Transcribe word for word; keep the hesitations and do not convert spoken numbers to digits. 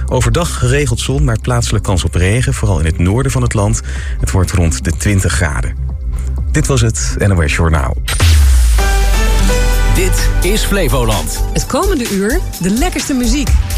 Overdag geregeld zon, maar plaatselijk kans op regen, vooral in het noorden van het land. Het wordt rond de twintig graden. Dit was het N O S Journaal. Dit is Flevoland. Het komende uur de lekkerste muziek.